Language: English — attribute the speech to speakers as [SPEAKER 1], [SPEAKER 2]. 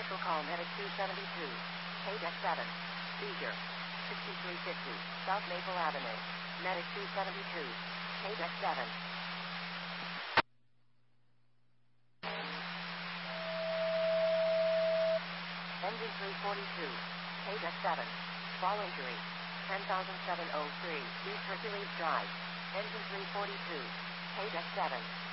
[SPEAKER 1] Special call Medic 272. KDEC 7. Seizure. 6350. South Maple Avenue. Medic 272. KDEC 7. Engine 342. KDEC 7. Fall injury. 10,703. East Hercules Drive. Engine 342. KDEC 7.